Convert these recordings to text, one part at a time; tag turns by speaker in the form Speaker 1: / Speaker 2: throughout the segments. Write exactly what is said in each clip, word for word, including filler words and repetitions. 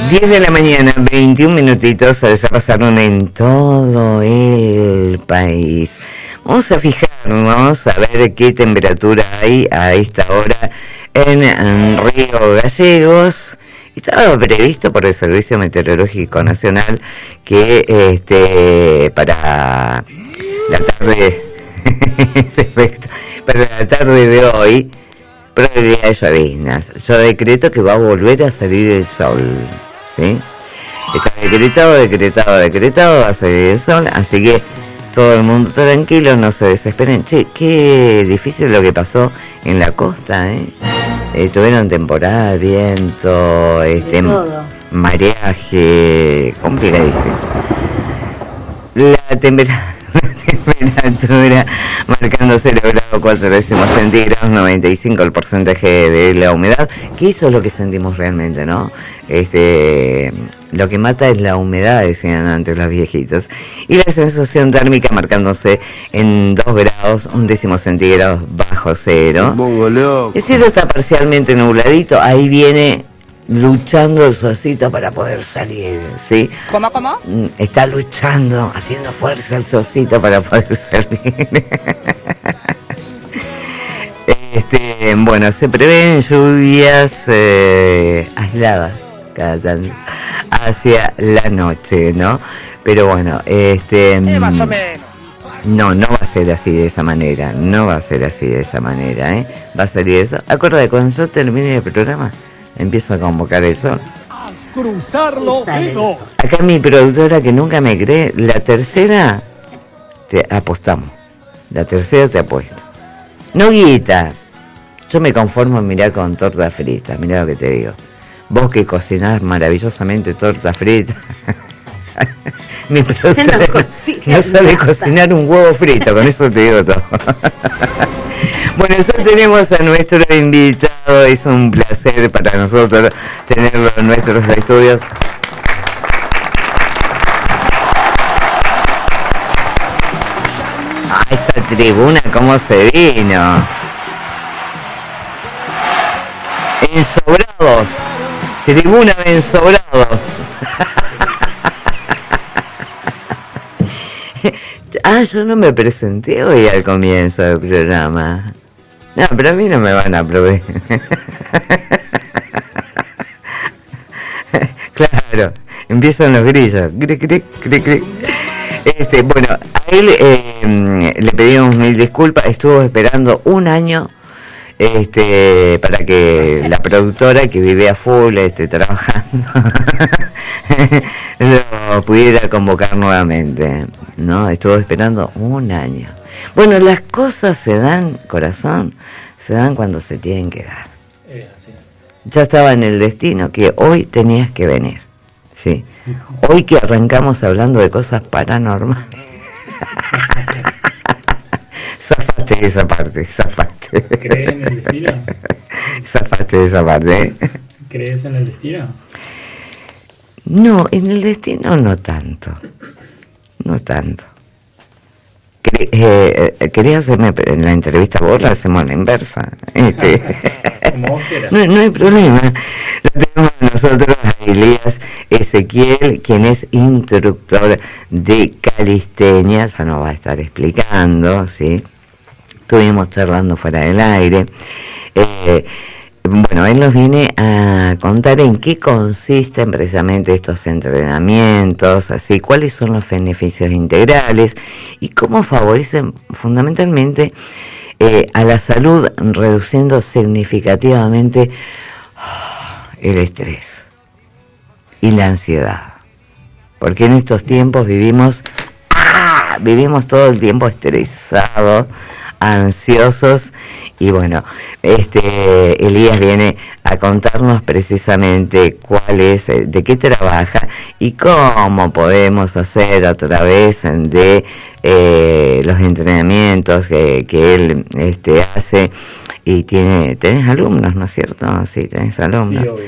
Speaker 1: diez de la mañana, veintiún minutitos, se pasaron en todo el país. Vamos a fijarnos a ver qué temperatura hay a esta hora en, en Río Gallegos. Estaba previsto por el Servicio Meteorológico Nacional que este para la tarde ese efecto, para la tarde de hoy probabilidad de lloviznas. Yo decreto que va a volver a salir el sol, ¿sí? Está decretado, decretado, decretado, va a salir el sol, así que todo el mundo tranquilo, no se desesperen. Che, qué difícil lo que pasó en la costa, ¿eh? Eh, tuvieron temporada, viento, este, mareaje, complicadísimo. La temperatura, la temperatura marcando cero grados cuatro décimos centígrados, noventa y cinco el porcentaje de la humedad, que eso es lo que sentimos realmente, ¿no? Este, lo que mata es la humedad, decían antes los viejitos. Y la sensación térmica marcándose en dos grados, un décimo centígrados bajo cero. El cielo está parcialmente nubladito, ahí viene luchando el solcito para poder salir, ¿sí?
Speaker 2: ¿Cómo, cómo?
Speaker 1: Está luchando, haciendo fuerza el solcito para poder salir. Este, bueno, se prevén lluvias eh, aisladas cada tanto hacia la noche, ¿no? Pero bueno, este
Speaker 2: eh, más o menos.
Speaker 1: No, no va a ser así de esa manera, no va a ser así de esa manera, ¿eh? Va a salir eso. Acuérdate, cuando yo termine el programa, empiezo a convocar el sol.
Speaker 3: Cruzarlo, no.
Speaker 1: Acá mi productora que nunca me cree, la tercera te apostamos. La tercera te apuesto. No guita. Yo me conformo en mirar con torta frita, mirá lo que te digo. Vos que cocinás maravillosamente torta frita. Mi productora no, no, no sabe cocinar un huevo frito, con eso te digo todo. Bueno, ya tenemos a nuestro invitado, es un placer para nosotros tenerlo en nuestros estudios. Ah, esa tribuna, cómo se vino. Ensobrados, tribuna de ensobrados. Ah, yo no me presenté hoy al comienzo del programa. No, pero a mí no me van a aplaudir. Claro, empiezan los grillos. Cric, cric, cric, cric. Este, bueno, a él eh, le pedimos mil disculpas. Estuvo esperando un año este, para que la productora que vive a full este, trabajando lo pudiera convocar nuevamente, ¿no? Estuvo esperando un año. Bueno, las cosas se dan, corazón, se dan cuando se tienen que dar.
Speaker 3: Eh, así es.
Speaker 1: Ya estaba en el destino que hoy tenías que venir, sí. Hoy que arrancamos hablando de cosas paranormales. Zafaste de esa parte, zafaste.
Speaker 3: ¿Crees en el destino?
Speaker 1: Zafaste de esa parte, ¿eh?
Speaker 3: ¿Crees en el destino?
Speaker 1: No, en el destino no tanto. No tanto. Quer- eh, ¿Querías hacerme la entrevista vos? La hacemos a la inversa. Este.
Speaker 3: Como vos quieras.
Speaker 1: No, no hay problema. Lo tenemos nosotros a Elías Ezequiel, quien es instructor de calistenia. Ya nos va a estar explicando, ¿sí? Estuvimos charlando fuera del aire. Eh, Bueno, él nos viene a contar en qué consisten precisamente estos entrenamientos, así cuáles son los beneficios integrales y cómo favorecen fundamentalmente eh, a la salud, reduciendo significativamente oh, el estrés y la ansiedad. Porque en estos tiempos vivimos, ¡ah! vivimos todo el tiempo estresados, ansiosos, y bueno, este Elías viene a contarnos precisamente cuál es, de qué trabaja y cómo podemos hacer a través de eh, los entrenamientos que, que él este, hace. Y tiene, tenés alumnos, ¿no es cierto? Sí, tenés alumnos.
Speaker 3: Sí, obvio.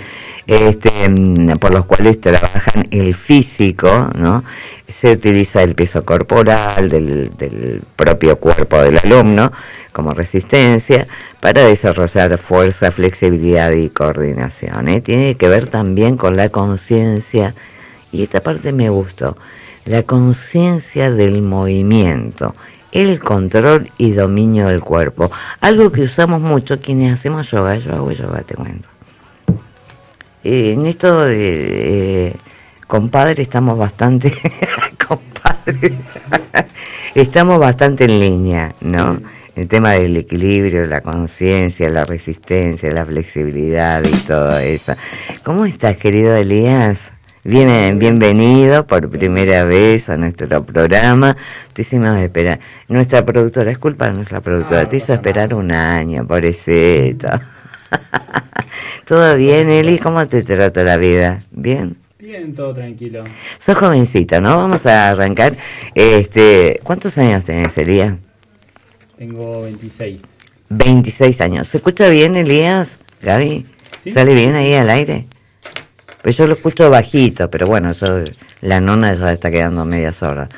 Speaker 1: este, por los cuales trabajan el físico, ¿no? Se utiliza el peso corporal del, del propio cuerpo del alumno como resistencia para desarrollar fuerza, flexibilidad y coordinación, ¿eh? Tiene que ver también con la conciencia, y esta parte me gustó, la conciencia del movimiento, el control y dominio del cuerpo, algo que usamos mucho quienes hacemos yoga. Yo hago yoga, te cuento. Eh, en esto de eh, compadre estamos bastante compadre estamos bastante en línea, ¿no? El tema del equilibrio, la conciencia, la resistencia, la flexibilidad y todo eso. ¿Cómo estás, querido Elías? Bien, bienvenido por primera vez a nuestro programa. Te hicimos esperar. Nuestra productora, es culpa de nuestra productora,
Speaker 3: Ah,
Speaker 1: te hizo
Speaker 3: no
Speaker 1: esperar
Speaker 3: nada.
Speaker 1: un año, pobrecito. ¿Todo bien, Eli? ¿Cómo te trata la vida? ¿Bien?
Speaker 3: Bien, todo tranquilo.
Speaker 1: Sos jovencito, ¿no? Vamos a arrancar. Este, ¿cuántos años tenés, Elías?
Speaker 3: Tengo veintiséis.
Speaker 1: veintiséis años. ¿Se escucha bien, Elías? Gaby,
Speaker 3: ¿Sí?
Speaker 1: ¿sale bien ahí al aire? Pues yo lo escucho bajito, pero bueno, eso, la nona ya está quedando media sorda.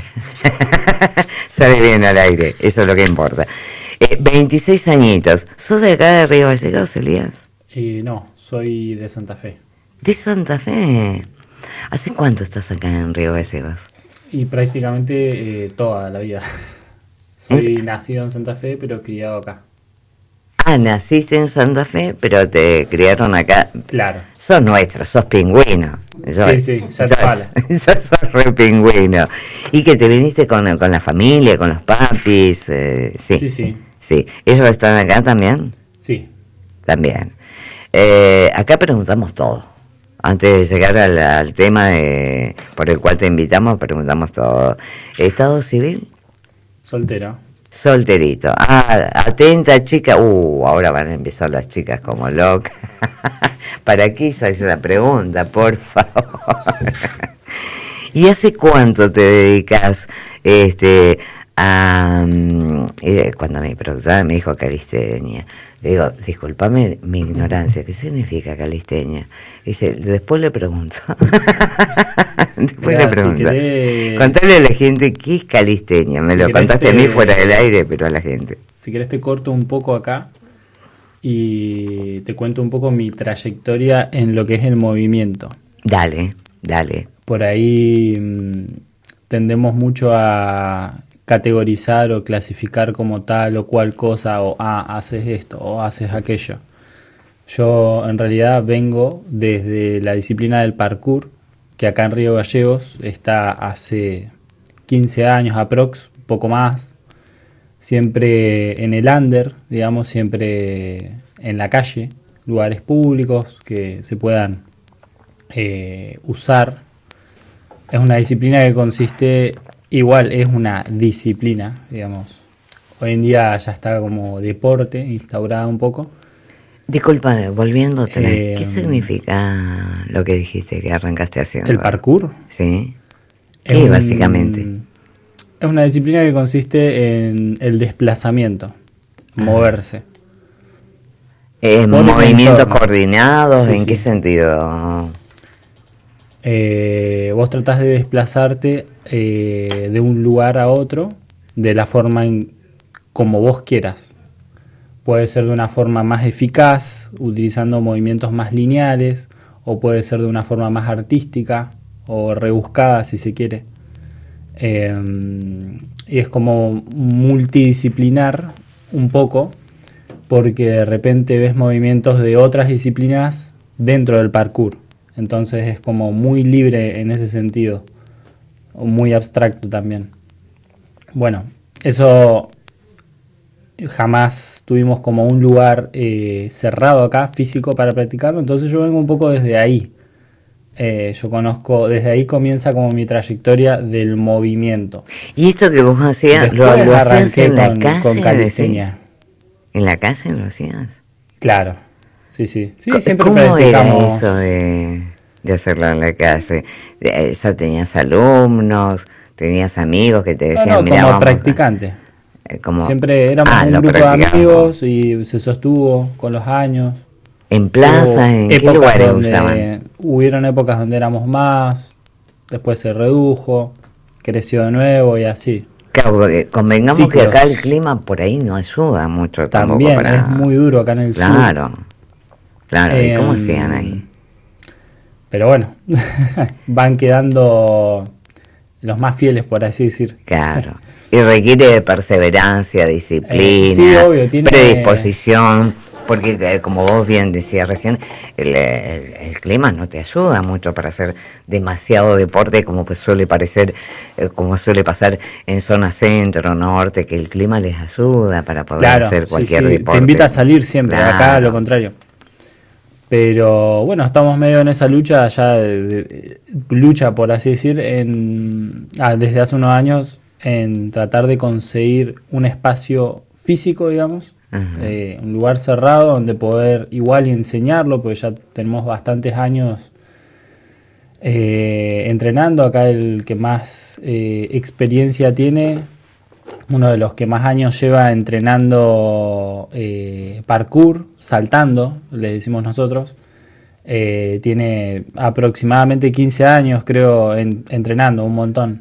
Speaker 1: Sale bien al aire, eso es lo que importa. Eh, veintiséis añitos. ¿Sos de acá de Río Gallegos, Elías?
Speaker 3: Eh, no, soy de Santa Fe.
Speaker 1: De Santa Fe. ¿Hace cuánto estás acá en Río Gallegos?
Speaker 3: Y prácticamente eh, toda la vida. Soy nacido en Santa Fe, pero criado acá.
Speaker 1: Ah, naciste en Santa Fe, pero te criaron acá.
Speaker 3: Claro.
Speaker 1: Sos nuestro, sos pingüino. Sos-
Speaker 3: Sí, sí, ya te
Speaker 1: sos-
Speaker 3: fala.
Speaker 1: sos- sos re pingüino. ¿Y que te viniste con, con la familia, con los papis? Eh, sí,
Speaker 3: Sí, sí.
Speaker 1: sí. ¿Ellos están acá también?
Speaker 3: Sí.
Speaker 1: También. Eh, acá preguntamos todo. Antes de llegar al, al tema de, por el cual te invitamos, preguntamos todo. ¿Estado civil?
Speaker 3: Soltero.
Speaker 1: Solterito. Ah, atenta, chica. Uh, ahora van a empezar las chicas como locas. ¿Para qué hice esa pregunta, por favor? ¿Y hace cuánto te dedicas este, a... mm, eh, cuando mi productora me dijo calistenia, le digo, discúlpame mi ignorancia, ¿qué significa calistenia? Dice, después le pregunto. Después
Speaker 3: Mirá,
Speaker 1: le
Speaker 3: si
Speaker 1: pregunto.
Speaker 3: querés-
Speaker 1: Contale a la gente qué es calistenia. Me
Speaker 3: Si
Speaker 1: lo
Speaker 3: querés
Speaker 1: contaste a mí
Speaker 3: te-
Speaker 1: fuera del aire, pero a la gente.
Speaker 3: Si querés te corto un poco acá y te cuento un poco mi trayectoria en lo que es el movimiento.
Speaker 1: Dale, dale.
Speaker 3: Por ahí mm, tendemos mucho a categorizar o clasificar como tal o cual cosa, o ah, haces esto o haces aquello. Yo en realidad vengo desde la disciplina del parkour, que acá en Río Gallegos está hace quince años aprox, poco más, siempre en el under, digamos, siempre en la calle, lugares públicos que se puedan eh, usar. Es una disciplina que consiste, igual es una disciplina, digamos. Hoy en día ya está como deporte instaurada un poco.
Speaker 1: Disculpa, volviendo otra vez,
Speaker 3: Eh,
Speaker 1: ¿qué significa lo que dijiste que arrancaste haciendo?
Speaker 3: El parkour.
Speaker 1: Sí.
Speaker 3: es
Speaker 1: ¿Qué,
Speaker 3: un-
Speaker 1: básicamente?
Speaker 3: Es una disciplina que consiste en el desplazamiento, moverse.
Speaker 1: Eh,
Speaker 3: Por el
Speaker 1: ¿Movimientos
Speaker 3: entorno.
Speaker 1: coordinados?
Speaker 3: Sí,
Speaker 1: ¿En
Speaker 3: sí.
Speaker 1: qué sentido?
Speaker 3: Eh, vos tratás de desplazarte eh, de un lugar a otro de la forma en, como vos quieras. Puede ser de una forma más eficaz, utilizando movimientos más lineales, o puede ser de una forma más artística o rebuscada, si se quiere. Eh, y es como multidisciplinar un poco, porque de repente ves movimientos de otras disciplinas dentro del parkour. Entonces es como muy libre en ese sentido, o muy abstracto también. Bueno, eso jamás tuvimos como un lugar eh, cerrado acá, físico, para practicarlo, entonces yo vengo un poco desde ahí. Eh, yo conozco, desde ahí comienza como mi trayectoria del movimiento.
Speaker 1: ¿Y esto que vos hacías, lo,
Speaker 3: Después
Speaker 1: lo hacías
Speaker 3: arranqué
Speaker 1: en la
Speaker 3: con-
Speaker 1: calle?
Speaker 3: con
Speaker 1: decís?
Speaker 3: calistenia.
Speaker 1: ¿En la calle lo hacías?
Speaker 3: Claro, sí, sí. Sí,
Speaker 1: Co-
Speaker 3: siempre
Speaker 1: ¿Cómo era
Speaker 3: practicamos.
Speaker 1: eso de, de hacerlo en la calle? De- ¿Ya tenías alumnos? ¿Tenías amigos que te
Speaker 3: No,
Speaker 1: decían,
Speaker 3: no,
Speaker 1: mira,
Speaker 3: como
Speaker 1: vamos a-"
Speaker 3: practicante.
Speaker 1: eh, como-
Speaker 3: Siempre éramos
Speaker 1: Ah,
Speaker 3: un
Speaker 1: lo
Speaker 3: grupo de
Speaker 1: practicamos.
Speaker 3: amigos y se sostuvo con los años.
Speaker 1: ¿En plazas? ¿En qué lugares usaban?
Speaker 3: Hubieron épocas donde éramos más, después se redujo, creció de nuevo y así.
Speaker 1: Claro, porque convengamos
Speaker 3: Ciclos.
Speaker 1: que acá el clima por ahí no ayuda mucho tampoco.
Speaker 3: También
Speaker 1: para...
Speaker 3: es muy duro acá en el
Speaker 1: claro,
Speaker 3: sur.
Speaker 1: Claro, claro. ¿Y cómo
Speaker 3: Eh,
Speaker 1: hacían ahí?
Speaker 3: Pero bueno, van quedando los más fieles, por así decir.
Speaker 1: Claro. Y requiere de perseverancia, disciplina,
Speaker 3: Eh, sí, obvio, tiene-
Speaker 1: predisposición, porque eh, como vos bien decías recién, el, el- el clima no te ayuda mucho para hacer demasiado deporte, como pues suele parecer, eh, como suele pasar en zona centro, norte, que el clima les ayuda para poder
Speaker 3: Claro,
Speaker 1: hacer
Speaker 3: sí,
Speaker 1: cualquier
Speaker 3: sí,
Speaker 1: deporte.
Speaker 3: te invita a salir siempre, acá
Speaker 1: Claro.
Speaker 3: lo contrario. Pero bueno, estamos medio en esa lucha ya, de, de- lucha por así decir, en, ah, desde hace unos años, en tratar de conseguir un espacio físico, digamos,
Speaker 1: Ajá.
Speaker 3: eh, un lugar cerrado donde poder igual y enseñarlo, porque ya tenemos bastantes años eh, entrenando. Acá el que más eh, experiencia tiene, uno de los que más años lleva entrenando eh, parkour, saltando, le decimos nosotros, eh, tiene aproximadamente quince años, creo, en- entrenando un montón.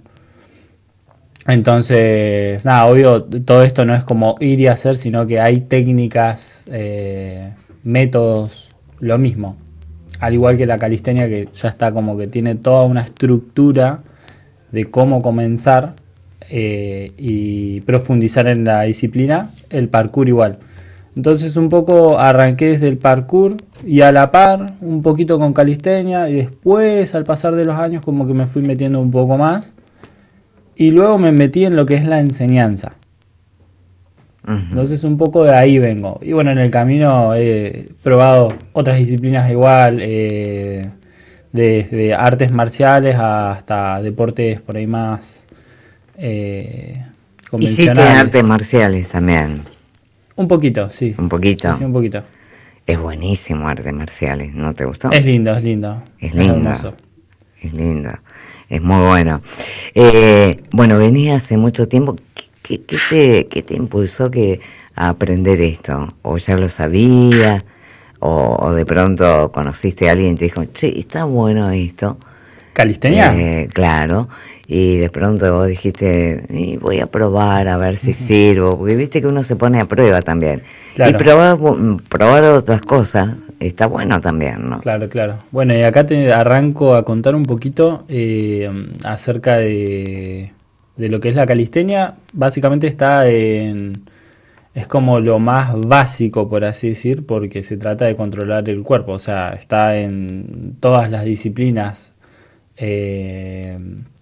Speaker 3: Entonces, nada, obvio, todo esto no es como ir y hacer, sino que hay técnicas, eh, métodos, lo mismo. Al igual que la calistenia, que ya está como que tiene toda una estructura de cómo comenzar eh, y profundizar en la disciplina, el parkour igual. Entonces un poco arranqué desde el parkour y a la par un poquito con calistenia, y después al pasar de los años como que me fui metiendo un poco más y luego me metí en lo que es la enseñanza.
Speaker 1: Ujú.
Speaker 3: Entonces un poco de ahí vengo. Y bueno, en el camino he probado otras disciplinas igual, eh, desde artes marciales hasta deportes por ahí más eh,
Speaker 1: Hiciste
Speaker 3: convencionales.
Speaker 1: artes marciales también,
Speaker 3: Un poquito, sí.
Speaker 1: un poquito.
Speaker 3: Sí, un poquito.
Speaker 1: Es buenísimo artes marciales, ¿no te gustó?
Speaker 3: Es lindo, es lindo.
Speaker 1: Es lindo.
Speaker 3: hermoso.
Speaker 1: Es lindo, es muy bueno. Eh, bueno, venía hace mucho tiempo. ¿Qué, qué, qué te, qué te impulsó que a aprender esto? ¿O ya lo sabías? O, ¿O de pronto conociste a alguien y te dijo, che, está bueno esto?
Speaker 3: ¿Calistenia?
Speaker 1: Eh, claro. Y de pronto vos dijiste, y voy a probar a ver si sirvo. Porque viste que uno se pone a prueba también.
Speaker 3: Claro.
Speaker 1: Y probar, probar otras cosas está bueno también, ¿no?
Speaker 3: Claro, claro. Bueno, y acá te arranco a contar un poquito eh, acerca de, de lo que es la calistenia. Básicamente está en... es como lo más básico, por así decir, porque se trata de controlar el cuerpo. O sea, está en todas las disciplinas. Eh,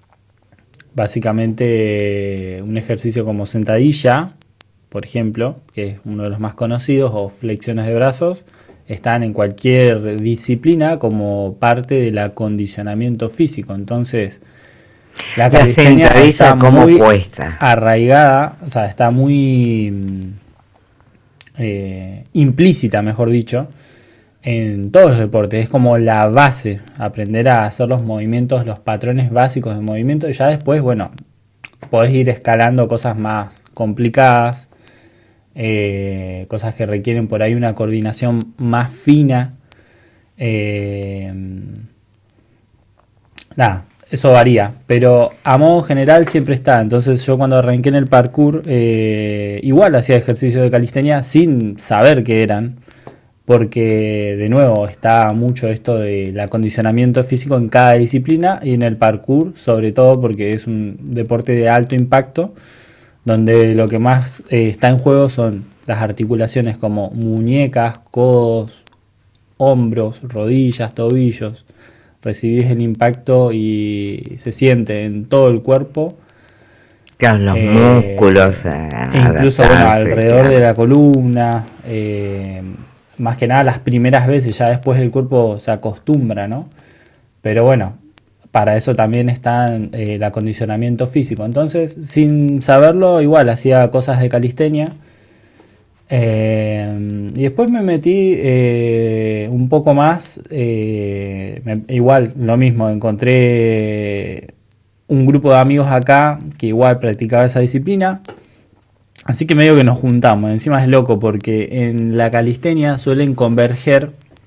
Speaker 3: básicamente un ejercicio como sentadilla, por ejemplo, que es uno de los más conocidos, o flexiones de brazos, están en cualquier disciplina como parte del acondicionamiento físico. Entonces, la
Speaker 1: La
Speaker 3: calistenia
Speaker 1: sentadilla,
Speaker 3: está
Speaker 1: ¿cómo
Speaker 3: muy
Speaker 1: cuesta?
Speaker 3: arraigada, o sea, está muy eh, implícita, mejor dicho, en todos los deportes. Es como la base, aprender a hacer los movimientos, los patrones básicos de movimiento, y ya después, bueno, podés ir escalando cosas más complicadas, eh, cosas que requieren por ahí una coordinación más fina. Eh, nada, eso varía, pero a modo general siempre está. Entonces yo cuando arranqué en el parkour, eh, igual hacía ejercicios de calistenia sin saber qué eran, porque de nuevo está mucho esto del acondicionamiento físico en cada disciplina, y en el parkour sobre todo porque es un deporte de alto impacto, donde lo que más eh, está en juego son las articulaciones como muñecas, codos, hombros, rodillas, tobillos. Recibís el impacto y se siente en todo el cuerpo.
Speaker 1: Claro, los
Speaker 3: Eh,
Speaker 1: músculos. eh,
Speaker 3: E incluso bueno,
Speaker 1: adaptarse,
Speaker 3: alrededor
Speaker 1: claro.
Speaker 3: de la columna, eh, más que nada las primeras veces, ya después el cuerpo se acostumbra, ¿no? Pero bueno, para eso también está eh, el acondicionamiento físico. Entonces, sin saberlo, igual hacía cosas de calistenia. Eh, y después me metí eh, un poco más, eh, me- igual lo mismo, encontré un grupo de amigos acá que igual practicaba esa disciplina. Así que medio que nos juntamos. Encima es loco porque en la calistenia suelen converger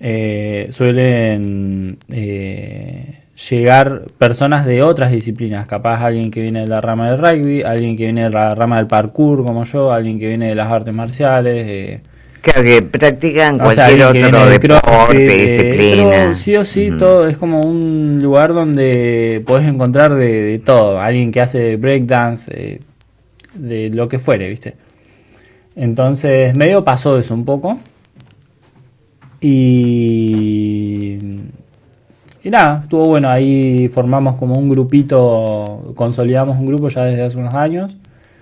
Speaker 3: eh, suelen eh, llegar personas de otras disciplinas, capaz alguien que viene de la rama del rugby, alguien que viene de la rama del parkour como yo, alguien que viene de las artes marciales. Eh,
Speaker 1: claro, que practican
Speaker 3: o sea,
Speaker 1: cualquier
Speaker 3: alguien que
Speaker 1: otro
Speaker 3: viene de
Speaker 1: deporte,
Speaker 3: CrossFit, eh,
Speaker 1: disciplina.
Speaker 3: pero sí o sí,
Speaker 1: Ujú.
Speaker 3: todo es como un lugar donde podés encontrar de, de todo. Alguien que hace breakdance, eh, de lo que fuere, ¿viste? Entonces, medio pasó eso un poco. Y, y nada, estuvo bueno. Ahí formamos como un grupito, consolidamos un grupo ya desde hace unos años.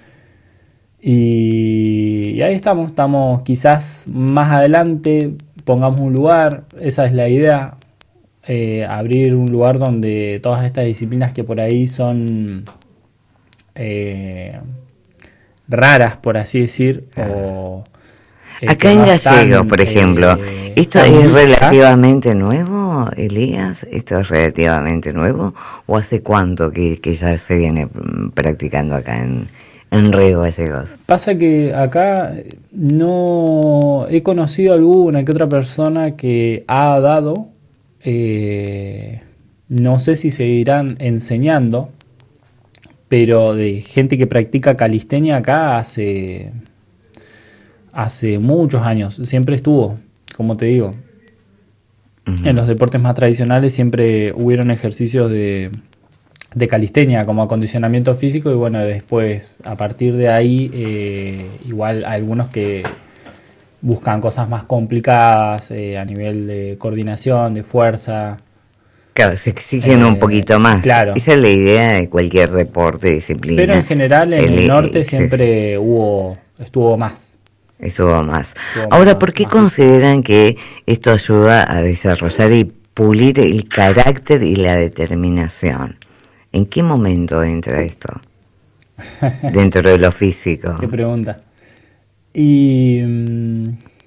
Speaker 3: Y, y ahí estamos, estamos quizás más adelante, pongamos un lugar, esa es la idea, eh, abrir un lugar donde todas estas disciplinas que por ahí son eh, raras, por así decir, o eh,
Speaker 1: Acá
Speaker 3: que
Speaker 1: en
Speaker 3: no
Speaker 1: Gallegos,
Speaker 3: están
Speaker 1: por ejemplo,
Speaker 3: eh,
Speaker 1: ¿esto
Speaker 3: tan
Speaker 1: es
Speaker 3: vistas.
Speaker 1: relativamente nuevo, Elías? ¿Esto es relativamente nuevo? ¿O hace cuánto que, que ya se viene mm, practicando acá en, en Río Gallegos?
Speaker 3: Pasa que acá no he conocido alguna que otra persona que ha dado, eh, no sé si seguirán enseñando, pero de gente que practica calistenia acá hace, hace muchos años, siempre estuvo, como te digo.
Speaker 1: Ujú.
Speaker 3: En los deportes más tradicionales siempre hubieron ejercicios de, de calistenia como acondicionamiento físico y bueno, después a partir de ahí eh, igual algunos que buscan cosas más complicadas eh, a nivel de coordinación, de fuerza.
Speaker 1: Claro, se exigen un
Speaker 3: eh,
Speaker 1: poquito más.
Speaker 3: claro,
Speaker 1: Esa es la idea de cualquier deporte, disciplina.
Speaker 3: pero en general en
Speaker 1: El,
Speaker 3: el norte
Speaker 1: eh, se-
Speaker 3: siempre hubo, estuvo más,
Speaker 1: estuvo más.
Speaker 3: estuvo
Speaker 1: Ahora,
Speaker 3: más,
Speaker 1: ¿por qué
Speaker 3: más visto.
Speaker 1: consideran que esto ayuda a desarrollar y pulir el carácter y la determinación? ¿En qué momento entra esto dentro de lo físico?
Speaker 3: Qué pregunta. Y mm,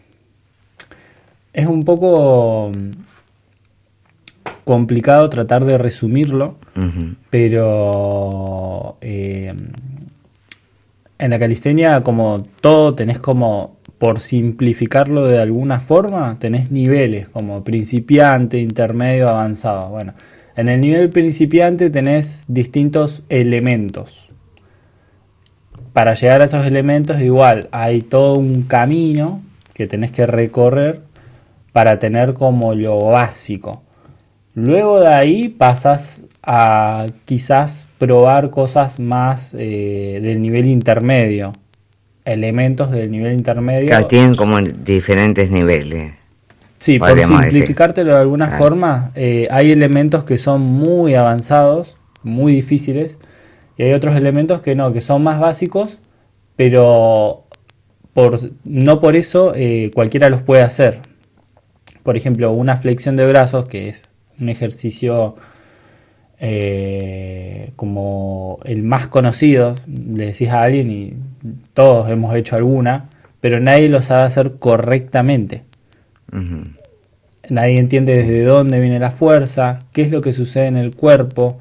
Speaker 3: es un poco mm, complicado tratar de resumirlo,
Speaker 1: Ujú.
Speaker 3: pero eh, en la calistenia como todo tenés como, por simplificarlo de alguna forma, tenés niveles como principiante, intermedio, avanzado. Bueno, en el nivel principiante tenés distintos elementos. Para llegar a esos elementos igual hay todo un camino que tenés que recorrer para tener como lo básico. Luego de ahí pasas a quizás probar cosas más eh, del nivel intermedio, elementos del nivel intermedio.
Speaker 1: Claro, tienen como diferentes niveles,
Speaker 3: Sí, por
Speaker 1: podríamos decir.
Speaker 3: simplificártelo de alguna
Speaker 1: Claro.
Speaker 3: forma, eh, hay elementos que son muy avanzados, muy difíciles, y hay otros elementos que no, que son más básicos, pero por, no por eso eh, cualquiera los puede hacer. Por ejemplo, una flexión de brazos, que es un ejercicio eh, como el más conocido, le decís a alguien y todos hemos hecho alguna, pero nadie lo sabe hacer correctamente.
Speaker 1: Ujú.
Speaker 3: Nadie entiende desde dónde viene la fuerza, qué es lo que sucede en el cuerpo.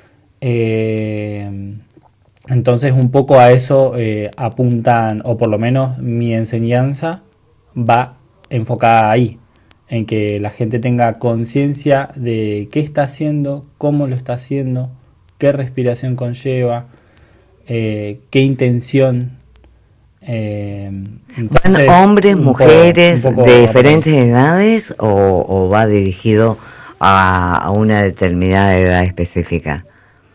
Speaker 3: Eh, entonces un poco a eso eh, apuntan, o por lo menos mi enseñanza va enfocada ahí, en que la gente tenga conciencia de qué está haciendo, cómo lo está haciendo, qué respiración conlleva, eh, qué intención. Eh, entonces,
Speaker 1: ¿Van hombres,
Speaker 3: un poco-
Speaker 1: mujeres
Speaker 3: un poco
Speaker 1: de
Speaker 3: va por ahí.
Speaker 1: diferentes edades o, o va dirigido a, a una determinada edad específica?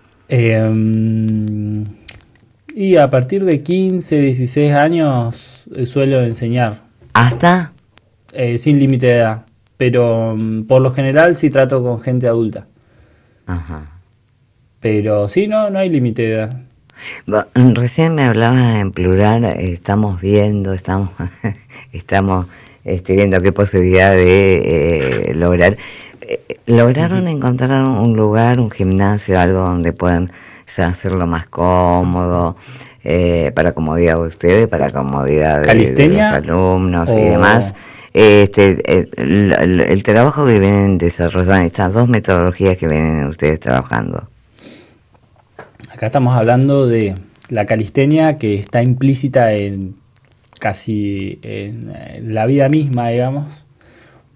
Speaker 3: Eh, y a partir de quince, dieciséis años eh, suelo enseñar,
Speaker 1: ¿Hasta?
Speaker 3: eh, sin límite de edad, pero mm, por lo general sí trato con gente adulta.
Speaker 1: Ajá.
Speaker 3: Pero sí, no, no hay límite de edad.
Speaker 1: Va- Recién me hablabas en plural, eh, estamos viendo, estamos, estamos este, viendo qué posibilidad de eh, lograr. Eh, ¿Lograron encontrar un lugar, un gimnasio, algo donde puedan ya hacerlo más cómodo, eh, para comodidad de ustedes, para comodidad de, de los
Speaker 3: ¿Calistenia
Speaker 1: alumnos y
Speaker 3: o-
Speaker 1: demás? Este, el, el- el trabajo que vienen desarrollando, estas dos metodologías que vienen ustedes trabajando.
Speaker 3: Acá estamos hablando de la calistenia que está implícita en casi en, en la vida misma, digamos,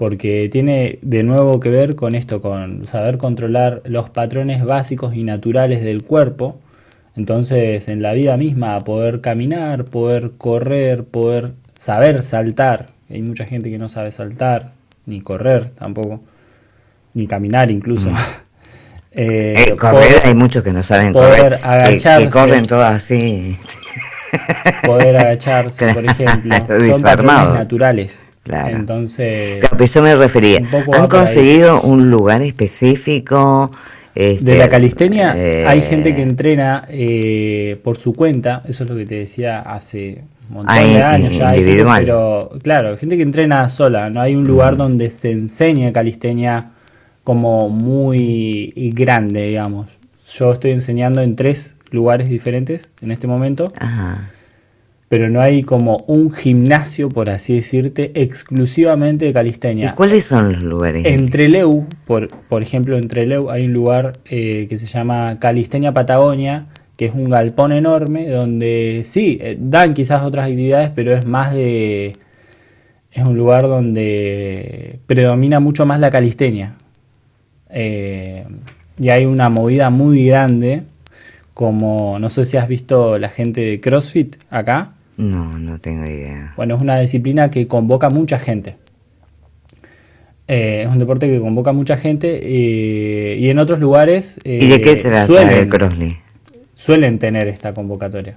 Speaker 3: porque tiene de nuevo que ver con esto, con saber controlar los patrones básicos y naturales del cuerpo. Entonces, en la vida misma, poder caminar, poder correr, poder saber saltar. Hay mucha gente que no sabe saltar, ni correr tampoco, ni caminar incluso. Mm.
Speaker 1: eh, eh, correr, poder, hay muchos que no saben
Speaker 3: poder
Speaker 1: correr,
Speaker 3: agacharse,
Speaker 1: que, que corren todos así.
Speaker 3: Poder agacharse, claro, por ejemplo, son patrones naturales.
Speaker 1: Claro.
Speaker 3: Entonces,
Speaker 1: claro, eso me refería. ¿Han conseguido un lugar específico? Este,
Speaker 3: de la calistenia eh, hay gente que entrena eh, por su cuenta, eso es lo que te decía hace un montón hay, de años ya, individual. Hay gente, pero claro, hay gente que entrena sola, no hay un lugar mm. donde se enseñe calistenia como muy grande, digamos. Yo estoy enseñando en tres lugares diferentes en este momento.
Speaker 1: Ajá.
Speaker 3: Pero no hay como un gimnasio, por así decirte, exclusivamente de calistenia.
Speaker 1: ¿Y cuáles son los lugares?
Speaker 3: En Trelew, por, por ejemplo, en Trelew hay un lugar eh, que se llama Calistenia Patagonia, que es un galpón enorme, donde sí, eh, dan quizás otras actividades, pero es más de... Es un lugar donde predomina mucho más la calistenia. Eh, y hay una movida muy grande, como, no sé si has visto la gente de CrossFit acá.
Speaker 1: No, no tengo idea.
Speaker 3: Bueno, es una disciplina que convoca mucha gente. Eh, es un deporte que convoca mucha gente eh, y en otros lugares eh,
Speaker 1: ¿Y de qué trata suelen, el CrossFit?
Speaker 3: Suelen tener esta convocatoria.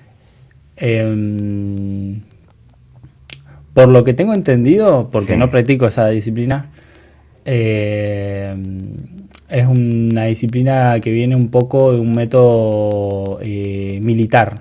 Speaker 3: Eh, por lo que tengo entendido, porque sí. no practico esa disciplina, eh, es una disciplina que viene un poco de un método eh, militar.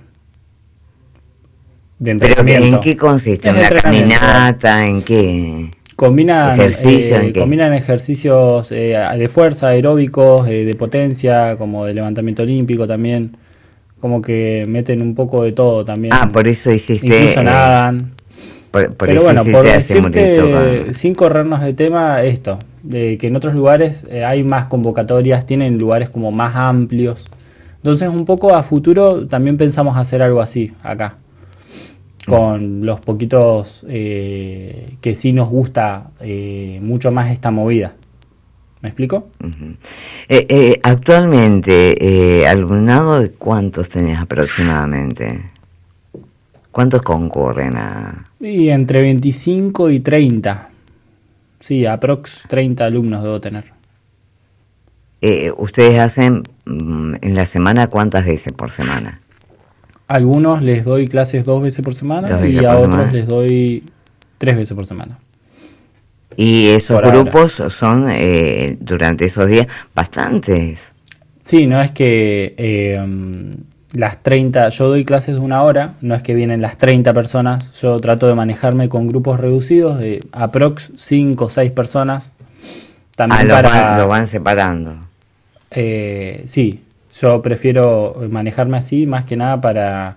Speaker 3: De
Speaker 1: ¿Pero en qué consiste? ¿En la caminata? ¿En qué?
Speaker 3: Combinan, ¿Ejercicio, eh, ¿en qué? combinan ejercicios eh, de fuerza, aeróbicos, eh, de potencia, como de levantamiento olímpico también. Como que meten un poco de todo también.
Speaker 1: Ah, por eso hiciste...
Speaker 3: Incluso eh, nadan.
Speaker 1: Por, por
Speaker 3: Pero
Speaker 1: eso
Speaker 3: bueno, por
Speaker 1: decirte,
Speaker 3: con... sin corrernos de tema, esto, de que en otros lugares eh, hay más convocatorias, tienen lugares como más amplios. Entonces, un poco a futuro también pensamos hacer algo así acá. Con los poquitos eh, que sí nos gusta eh, mucho más esta movida. ¿Me explico?
Speaker 1: Uh-huh. eh, eh, actualmente, eh, ¿alumnado de cuántos tenés aproximadamente? ¿Cuántos concurren a...?
Speaker 3: Sí, entre veinticinco y treinta. Sí, aprox treinta alumnos debo tener.
Speaker 1: Eh, ¿Ustedes hacen mm, en la semana cuántas veces por semana?
Speaker 3: Algunos les doy clases dos veces por semana veces y a otros semana. les doy tres veces por semana.
Speaker 1: ¿Y esos por grupos ahora. son eh, durante esos días bastantes?
Speaker 3: Sí, no es que eh, las treinta, yo doy clases de una hora, no es que vienen las treinta personas, yo trato de manejarme con grupos reducidos de aprox cinco o seis personas.
Speaker 1: También ah, para, lo, van, lo van separando.
Speaker 3: Eh, sí. Yo prefiero manejarme así más que nada para,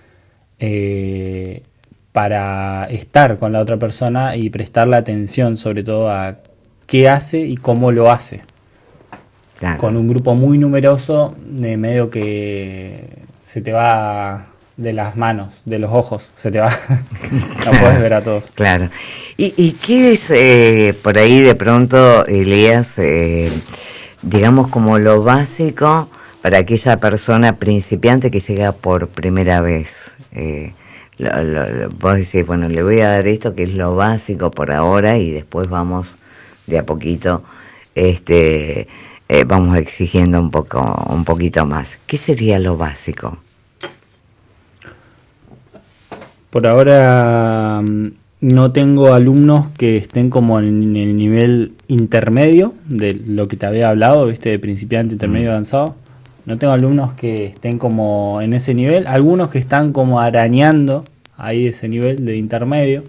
Speaker 3: eh, para estar con la otra persona y prestarle atención sobre todo a qué hace y cómo lo hace. Claro. Con un grupo muy numeroso, de medio que se te va de las manos, de los ojos, se te va, no puedes ver a todos.
Speaker 1: Claro. ¿Y, y qué es eh, por ahí de pronto, Elías, eh, digamos como lo básico para aquella persona principiante que llega por primera vez? Eh, lo, lo, lo, vos decís, bueno, le voy a dar esto que es lo básico por ahora y después vamos de a poquito, este, eh, vamos exigiendo un poco, un poquito más. ¿Qué sería lo básico?
Speaker 3: Por ahora no tengo alumnos que estén como en el nivel intermedio de lo que te había hablado, ¿viste? De principiante, intermedio, mm. avanzado. No tengo alumnos que estén como en ese nivel, algunos que están como arañando ahí ese nivel de intermedio.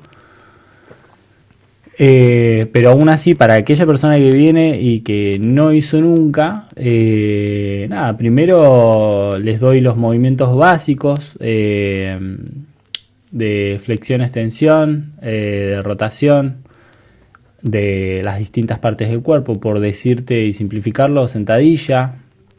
Speaker 3: Eh, pero aún así, para aquella persona que viene y que no hizo nunca, eh, nada, primero les doy los movimientos básicos eh, de flexión, extensión, eh, de rotación, de las distintas partes del cuerpo, por decirte y simplificarlo, sentadilla.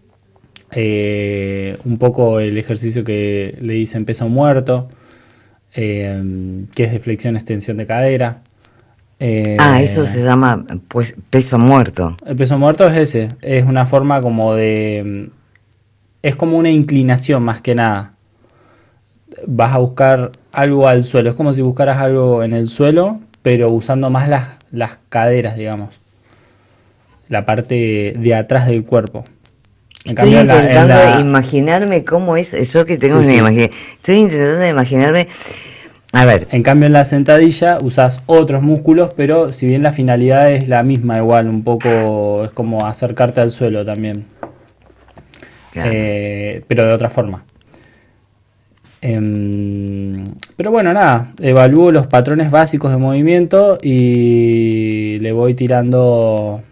Speaker 3: Eh, un poco el ejercicio que le dicen peso muerto, eh, que es de flexión extensión de cadera, Eh,
Speaker 1: ah, eso se llama pues peso muerto.
Speaker 3: El peso muerto es ese, es una forma como de... Es como una inclinación más que nada. Vas a buscar algo al suelo, es como si buscaras algo en el suelo, pero usando más las, las caderas, digamos. La parte de atrás del cuerpo. En
Speaker 1: Estoy
Speaker 3: cambio, en la- en
Speaker 1: intentando
Speaker 3: la-
Speaker 1: imaginarme cómo es eso que tengo
Speaker 3: Sí,
Speaker 1: una
Speaker 3: sí.
Speaker 1: imaginación. Estoy intentando imaginarme. A ver,
Speaker 3: En cambio, en la sentadilla usas otros músculos, pero si bien la finalidad es la misma, igual, un poco es como acercarte al suelo también,
Speaker 1: claro,
Speaker 3: eh, pero de otra forma. Em, pero bueno, nada, evalúo los patrones básicos de movimiento y le voy tirando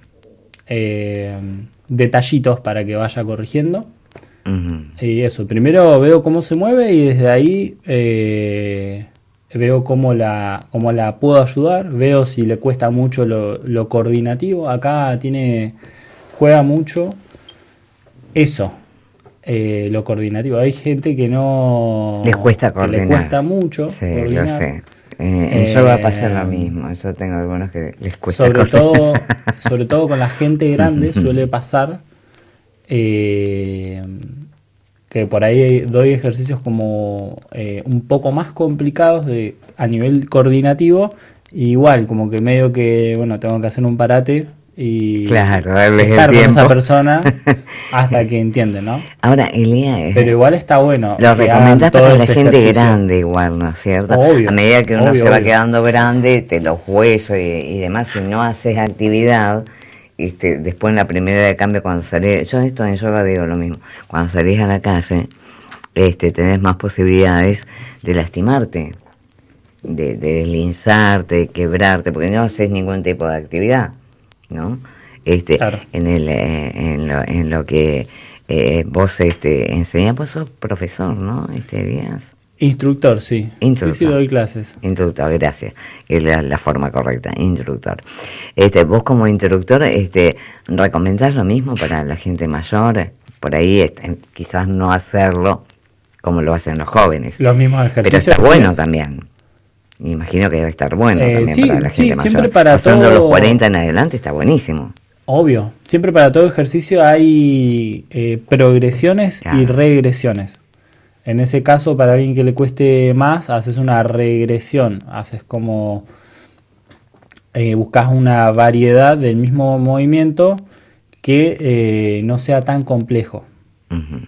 Speaker 3: em, detallitos para que vaya corrigiendo.
Speaker 1: ujú,
Speaker 3: Y eso, primero veo cómo se mueve y desde ahí eh, veo cómo la, cómo la puedo ayudar, veo si le cuesta mucho lo, lo coordinativo. Acá tiene, juega mucho eso, eh, lo coordinativo. Hay gente que no,
Speaker 1: les cuesta
Speaker 3: que le
Speaker 1: coordinar.
Speaker 3: cuesta mucho
Speaker 1: Sí, lo
Speaker 3: coordinar.
Speaker 1: sé. Eh, en yoga va a pasar lo
Speaker 3: Eh,
Speaker 1: mismo. Yo tengo algunos que les cuesta
Speaker 3: sobre
Speaker 1: coordinar.
Speaker 3: todo, sobre todo con la gente grande suele pasar eh, que por ahí doy ejercicios como eh, un poco más complicados de, a nivel coordinativo, y igual como que medio que bueno tengo que hacer un parate y
Speaker 1: Claro, darles el
Speaker 3: estar con esa
Speaker 1: tiempo.
Speaker 3: persona hasta que entiende, ¿no?
Speaker 1: Ahora, Elia,
Speaker 3: Pero igual está bueno
Speaker 1: lo
Speaker 3: que
Speaker 1: recomendás
Speaker 3: hagan todo
Speaker 1: para la
Speaker 3: ese
Speaker 1: gente
Speaker 3: ejercicio.
Speaker 1: grande igual, ¿no es cierto?
Speaker 3: Obvio,
Speaker 1: A medida que uno
Speaker 3: obvio,
Speaker 1: se va
Speaker 3: obvio.
Speaker 1: quedando grande, te los huesos y, y demás, si no haces actividad, este, después en la primera de cambio cuando salís, yo esto en yoga digo lo mismo, cuando salís a la calle, este, tenés más posibilidades de lastimarte, de, de deslizarte, de quebrarte, porque no haces ningún tipo de actividad, ¿no? Este,
Speaker 3: Claro.
Speaker 1: en el, eh, en lo, en lo que eh, vos este, enseñás, vos sos profesor, ¿no? Este, Elías.
Speaker 3: Instructor, sí.
Speaker 1: Instructor.
Speaker 3: Sí, sí, doy clases.
Speaker 1: Instructor, gracias. Es la, la forma correcta, instructor. Este, vos como instructor, este, ¿recomendás lo mismo para la gente mayor? Por ahí este, quizás no hacerlo como lo hacen los jóvenes.
Speaker 3: Los mismos ejercicios.
Speaker 1: Pero está
Speaker 3: sí
Speaker 1: bueno
Speaker 3: es.
Speaker 1: también. Me imagino que debe estar bueno
Speaker 3: Eh,
Speaker 1: también
Speaker 3: sí,
Speaker 1: para la
Speaker 3: sí,
Speaker 1: gente mayor.
Speaker 3: siempre para
Speaker 1: Pasando
Speaker 3: todo-
Speaker 1: los cuarenta en adelante está buenísimo.
Speaker 3: Obvio, siempre para todo ejercicio hay eh, progresiones
Speaker 1: Claro.
Speaker 3: y regresiones. En ese caso, para alguien que le cueste más, haces una regresión, haces como eh, buscas una variedad del mismo movimiento que eh, no sea tan complejo.
Speaker 1: Ujú.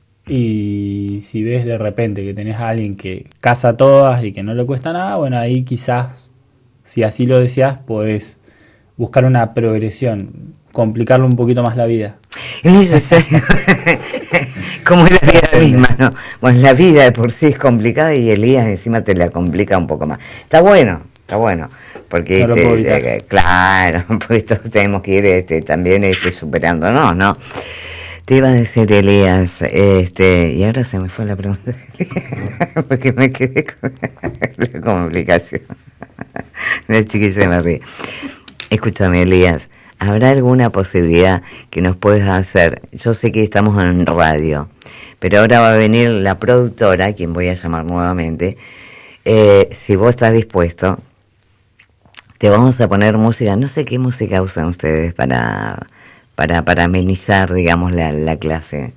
Speaker 3: Y si ves de repente que tenés a alguien que casa todas y que no le cuesta nada, bueno, ahí quizás, si así lo deseas, podés buscar una progresión, complicarle un poquito más la vida.
Speaker 1: Es necesario, como es la vida misma, ¿no? Bueno, la vida de por sí es complicada y Elías encima te la complica un poco más. Está bueno, está bueno, porque
Speaker 3: No lo
Speaker 1: este,
Speaker 3: puedo evitar.
Speaker 1: eh, claro, porque todos tenemos que ir este, también este, superándonos, ¿no? Te iba a decir, Elías, este, y ahora se me fue la pregunta, porque me quedé con la complicación. La chiquilla se me ríe. Escúchame, Elías, ¿habrá alguna posibilidad que nos puedas hacer? Yo sé que estamos en radio, pero ahora va a venir la productora, a quien voy a llamar nuevamente. Eh, si vos estás dispuesto, te vamos a poner música. No sé qué música usan ustedes para, para, para amenizar, digamos, la, la clase.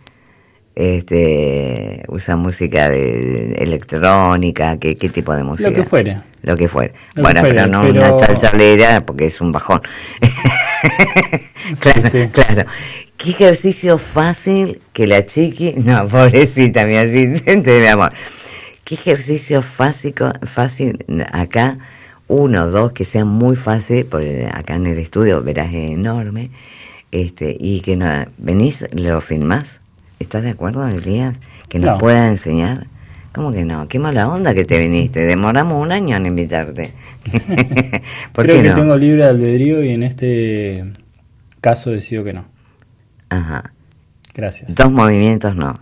Speaker 1: Este, usan música de, de electrónica, ¿qué, qué tipo de música?
Speaker 3: Lo que fuere.
Speaker 1: Lo que fuera.
Speaker 3: Lo
Speaker 1: Bueno,
Speaker 3: que fuere,
Speaker 1: pero no
Speaker 3: pero-
Speaker 1: una chalchalera porque es un bajón. Claro,
Speaker 3: sí.
Speaker 1: claro. Qué ejercicio fácil que la chiqui, no, pobrecita, mi asistente, mi amor. Qué ejercicio fácil, fácil acá, uno, dos, que sea muy fácil, porque acá en el estudio verás es enorme, este, y que no, venís, lo filmás. ¿Estás de acuerdo, Elías? Que nos
Speaker 3: No.
Speaker 1: pueda enseñar. ¿Cómo que no? Qué mala onda que te viniste. Demoramos un año en invitarte. ¿Por
Speaker 3: Creo
Speaker 1: qué
Speaker 3: que
Speaker 1: no?
Speaker 3: tengo libre albedrío y en este caso decido que no.
Speaker 1: Ajá.
Speaker 3: Gracias.
Speaker 1: Dos movimientos no.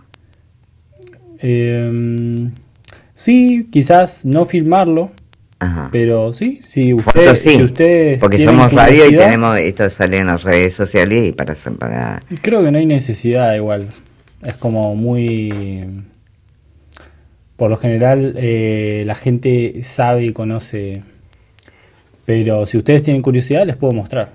Speaker 3: Eh, sí, quizás no filmarlo,
Speaker 1: Ajá.
Speaker 3: pero sí, si usted,
Speaker 1: Fotos sí,
Speaker 3: si ustedes
Speaker 1: porque
Speaker 3: tienen
Speaker 1: somos radio y
Speaker 3: curiosidad,
Speaker 1: tenemos, esto sale en las redes sociales y para... para
Speaker 3: creo que no hay necesidad igual. Es como muy... Por lo general eh, la gente sabe y conoce, Pero si ustedes tienen curiosidad, les puedo mostrar.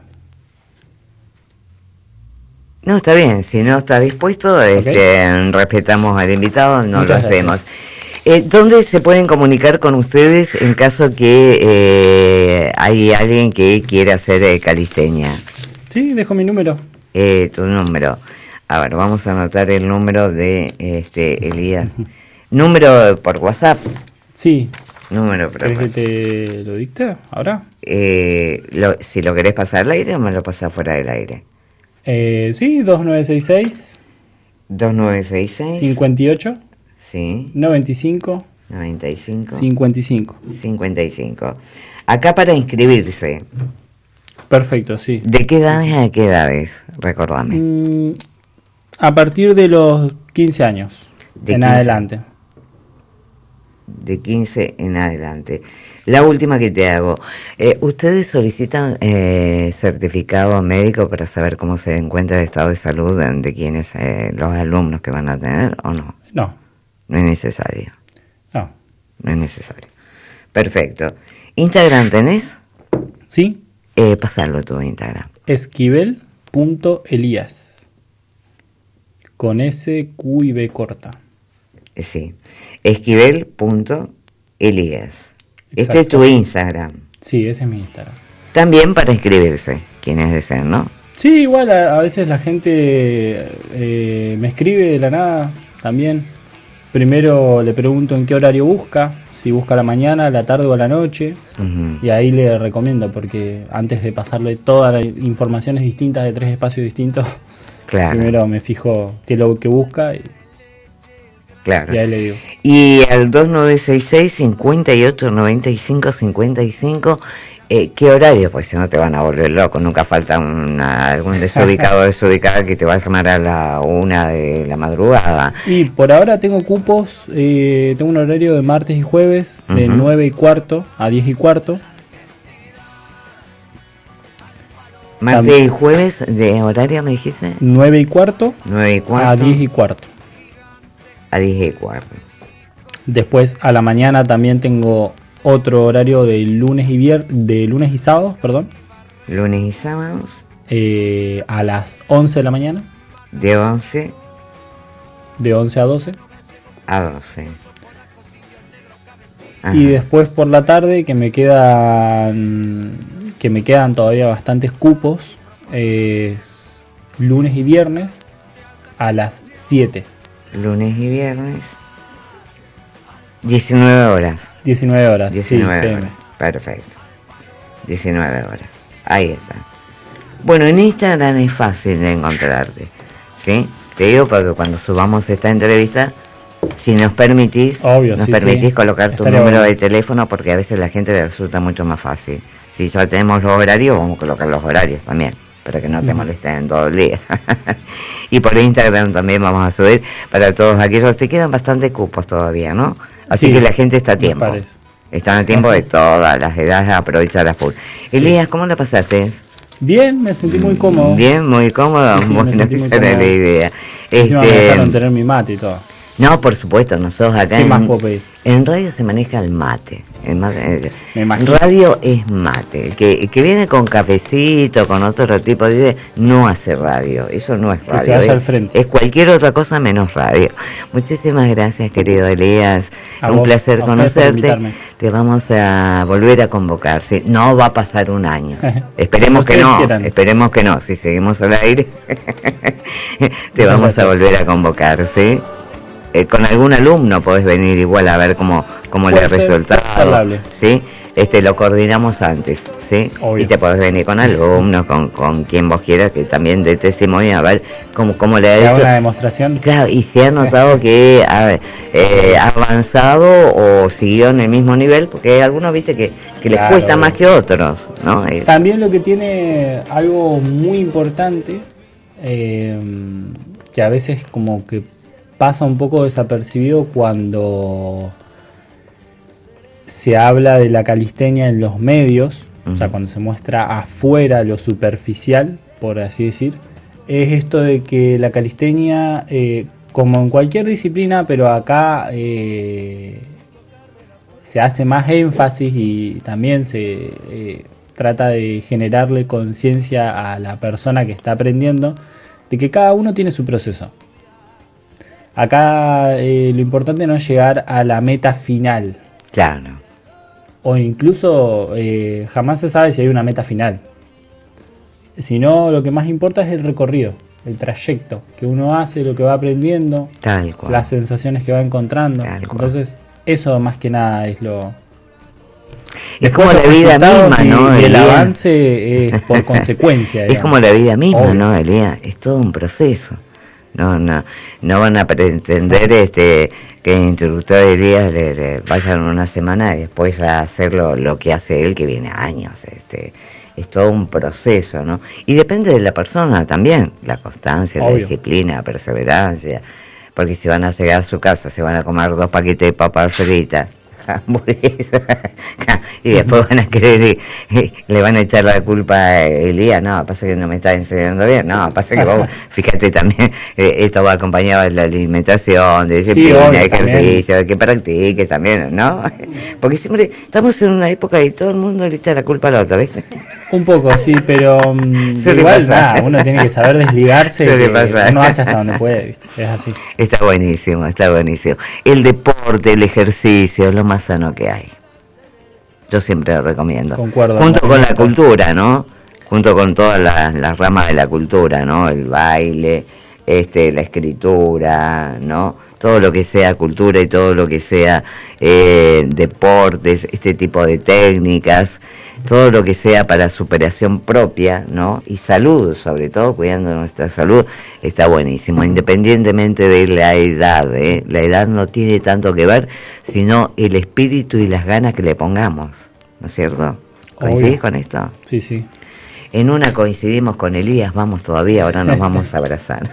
Speaker 1: No, está bien, si no está dispuesto, okay. este, respetamos al invitado, no Muchas lo hacemos. Eh, ¿Dónde se pueden comunicar con ustedes en caso que eh, hay alguien que quiera hacer eh, calistenia?
Speaker 3: Sí, dejo mi número.
Speaker 1: Eh, tu número. A ver, vamos a anotar el número de este Elías. ¿Número por WhatsApp?
Speaker 3: Sí.
Speaker 1: Número por
Speaker 3: WhatsApp. ¿Querés que te lo dicte ahora?
Speaker 1: Eh, lo, si lo querés pasar al aire o me lo pasás fuera del aire.
Speaker 3: Eh, sí, dos nueve seis seis.
Speaker 1: dos nueve seis seis.
Speaker 3: cincuenta y ocho.
Speaker 1: Sí.
Speaker 3: noventa y cinco.
Speaker 1: noventa y cinco.
Speaker 3: cincuenta y cinco.
Speaker 1: cincuenta y cinco. Acá para inscribirse.
Speaker 3: Perfecto, sí.
Speaker 1: ¿De qué edades a qué edades? Recordame.
Speaker 3: Mm, a partir de los quince años
Speaker 1: de
Speaker 3: en
Speaker 1: quince,
Speaker 3: adelante.
Speaker 1: De quince en adelante. La última que te hago. Eh, ¿Ustedes solicitan eh, certificado médico para saber cómo se encuentra el estado de salud de, de quienes, eh, los alumnos que van a tener o no?
Speaker 3: No.
Speaker 1: No es necesario.
Speaker 3: No.
Speaker 1: No es necesario. Perfecto. ¿Instagram tenés?
Speaker 3: Sí.
Speaker 1: Eh, pasarlo tu Instagram.
Speaker 3: Esquivel punto Elías. Con S, Q y B corta.
Speaker 1: Eh, sí. Esquivel punto Elías. Este es tu Instagram.
Speaker 3: Sí, ese es mi Instagram.
Speaker 1: También para inscribirse, quienes deseen, ¿no?
Speaker 3: Sí, igual a, a veces la gente eh, me escribe de la nada también. Primero le pregunto en qué horario busca, si busca a la mañana, a la tarde o a la noche. Uh-huh. Y ahí le recomiendo, porque antes de pasarle todas las informaciones distintas de tres espacios distintos, claro. Primero me fijo qué es lo que busca y,
Speaker 1: claro.
Speaker 3: y ahí le digo.
Speaker 1: Y al dos nueve seis seis, cincuenta y ocho, noventa y cinco, cincuenta y cinco, eh, ¿qué horario? Pues si no te van a volver loco, nunca falta una, algún desubicado o desubicada que te va a llamar a la una de la madrugada.
Speaker 3: Y por ahora tengo cupos, eh, tengo un horario de martes y jueves, de uh-huh. nueve y cuarto a diez y cuarto.
Speaker 1: Martes También. y jueves, ¿de horario me dijiste?
Speaker 3: nueve y cuarto.
Speaker 1: nueve y cuarto.
Speaker 3: A diez y cuarto.
Speaker 1: A diez y cuarto.
Speaker 3: Después a la mañana también tengo otro horario de lunes y vier de lunes y sábados, perdón.
Speaker 1: Lunes y sábados.
Speaker 3: Eh, a las once de la mañana.
Speaker 1: De once.
Speaker 3: De once a doce.
Speaker 1: A doce.
Speaker 3: Ajá. Y después por la tarde, que me quedan que me quedan todavía bastantes cupos, es lunes y viernes a las siete.
Speaker 1: Lunes y viernes. diecinueve horas.
Speaker 3: diecinueve horas.
Speaker 1: diecinueve
Speaker 3: sí,
Speaker 1: horas. Perfecto. diecinueve horas. Ahí está. Bueno, en Instagram es fácil de encontrarte. ¿Sí? Te digo porque cuando subamos esta entrevista, si nos permitís,
Speaker 3: Obvio,
Speaker 1: nos
Speaker 3: sí,
Speaker 1: permitís
Speaker 3: sí.
Speaker 1: colocar tu
Speaker 3: Estaría
Speaker 1: número
Speaker 3: bueno.
Speaker 1: de teléfono, porque a veces a la gente le resulta mucho más fácil. Si ya tenemos los horarios, vamos a colocar los horarios también, para que no te uh-huh. molesten todo el día. Y por Instagram también vamos a subir para todos aquellos. Te quedan bastantes cupos todavía, ¿no? Así sí, que la gente está a tiempo. Están a tiempo de todas las edades, aprovecharlas full. Sí. Elías, ¿cómo la pasaste?
Speaker 3: Bien, me sentí muy cómodo.
Speaker 1: Bien, muy cómodo. Sí, bueno, esa era la idea.
Speaker 3: Encima este, me dejaron tener mi mate y todo.
Speaker 1: No, por supuesto, nosotros acá
Speaker 3: ¿Qué
Speaker 1: en,
Speaker 3: más puedo pedir?
Speaker 1: En radio se maneja el mate. El mate
Speaker 3: Me imagino.
Speaker 1: Radio es mate. El que, el que viene con cafecito, con otro tipo de... No hace radio. Eso no es radio.
Speaker 3: Que se vaya
Speaker 1: es,
Speaker 3: al frente.
Speaker 1: Es cualquier otra cosa menos radio. Muchísimas gracias, querido Elías.
Speaker 3: A
Speaker 1: Un
Speaker 3: vos,
Speaker 1: placer conocerte.
Speaker 3: Te
Speaker 1: vamos a volver a convocar. ¿Sí? No va a pasar un año. Esperemos que no. Quieran. Esperemos que no. Si seguimos al aire, te Muchas vamos gracias. a volver a convocar, ¿sí? Eh, con algún alumno podés venir igual a ver cómo, cómo le ha resultado, ¿sí? Este, lo coordinamos antes, ¿sí? Obvio. Y te podés venir con alumnos, con, con quien vos quieras, que también dé testimonio, a ver cómo, cómo le ha hecho.
Speaker 3: Una demostración.
Speaker 1: Y claro, y se ha notado que ha eh, avanzado o siguió en el mismo nivel, porque hay algunos, viste, que, que les claro, cuesta más que otros, ¿no? Es...
Speaker 3: También lo que tiene algo muy importante, eh, que a veces como que pasa un poco desapercibido cuando se habla de la calistenia en los medios, uh-huh. o sea, cuando se muestra afuera lo superficial, por así decir, es esto de que la calistenia, eh, como en cualquier disciplina, pero acá eh, se hace más énfasis y también se, eh, trata de generarle conciencia a la persona que está aprendiendo de que cada uno tiene su proceso. Acá eh, lo importante no es llegar a la meta final.
Speaker 1: Claro.
Speaker 3: O incluso eh, jamás se sabe si hay una meta final. Sino lo que más importa es el recorrido, el trayecto que uno hace, lo que va aprendiendo,
Speaker 1: Tal cual.
Speaker 3: las sensaciones que va encontrando.
Speaker 1: Tal cual.
Speaker 3: Entonces, eso más que nada es lo...
Speaker 1: Es como la vida misma,
Speaker 3: y,
Speaker 1: ¿no?
Speaker 3: Y el
Speaker 1: Elías?
Speaker 3: avance es por consecuencia.
Speaker 1: Es
Speaker 3: digamos.
Speaker 1: como la vida misma,
Speaker 3: Obvio.
Speaker 1: ¿no, Elías? Es todo un proceso. No, no, no van a pretender este que el instructor de Elías le, le vayan una semana y después a hacer lo, lo que hace él, que viene años. Este, es todo un proceso, ¿no? Y depende de la persona también, la constancia,
Speaker 3: Obvio.
Speaker 1: la disciplina, la perseverancia. Porque si van a llegar a su casa, se van a comer dos paquetes de papas fritas, hamburguesas, y después van a querer y, y le van a echar la culpa a Elías. No, pasa que no me está enseñando bien. No, pasa que vos, fíjate también, eh, esto va acompañado de la alimentación, de disciplina,
Speaker 3: obvio,
Speaker 1: de ejercicio, de que practiques también, ¿no? Porque siempre estamos en una época y todo el mundo le echa la culpa al otro, ¿viste?
Speaker 3: Un poco, sí, pero um,
Speaker 1: Suele
Speaker 3: igual
Speaker 1: pasar.
Speaker 3: nada, uno tiene que saber desligarse.
Speaker 1: Suele
Speaker 3: Que
Speaker 1: pasar.
Speaker 3: uno hace hasta donde puede, ¿viste? Es así.
Speaker 1: Está buenísimo, está buenísimo. El deporte, el ejercicio, es lo más sano que hay. Yo siempre lo recomiendo.
Speaker 3: Concuerdo.
Speaker 1: Junto con la
Speaker 3: Concuerdo.
Speaker 1: cultura, ¿no? Junto con todas las, las ramas de la cultura, ¿no? El baile, este, la escritura, ¿no? Todo lo que sea cultura y todo lo que sea eh, deportes, este tipo de técnicas, todo lo que sea para superación propia, ¿no? Y salud, sobre todo, cuidando nuestra salud, está buenísimo, independientemente de la edad, ¿eh? La edad no tiene tanto que ver, sino el espíritu y las ganas que le pongamos, ¿no es cierto? ¿Coincidís
Speaker 3: Obvio.
Speaker 1: con esto?
Speaker 3: Sí, sí.
Speaker 1: En una coincidimos con Elías, vamos todavía, ahora nos vamos a abrazar.